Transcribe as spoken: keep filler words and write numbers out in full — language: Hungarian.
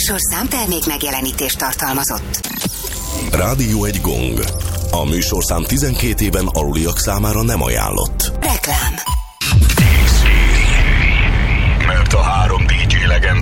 műsorszám termék megjelenítést tartalmazott. Rádió egy gong. A műsorszám tizenkét éven aluliak számára nem ajánlott. Reklám.